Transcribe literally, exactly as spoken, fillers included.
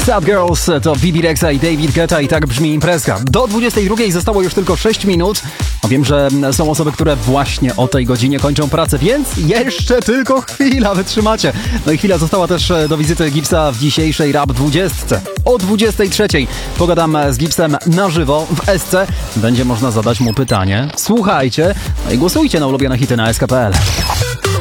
Sad Girls to Bibi Rexha i David Guetta i tak brzmi imprezka. Do dwudziestej drugiej zostało już tylko sześć minut. A wiem, że są osoby, które właśnie o tej godzinie kończą pracę, więc jeszcze tylko chwila, wytrzymacie. No i chwila została też do wizyty Gipsa w dzisiejszej Rap dwudziestce. O dwudziestej trzeciej pogadam z Gipsem na żywo w S C. Będzie można zadać mu pytanie. Słuchajcie, no i głosujcie na ulubione hity na S K kropka P L.